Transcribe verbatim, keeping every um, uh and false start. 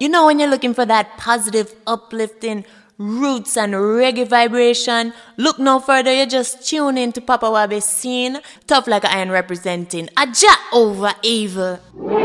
You know when you're looking for that positive, uplifting roots and reggae vibration, look no further, you just tune in to Papa Wabi Scene. Tough like iron representing Aja over evil.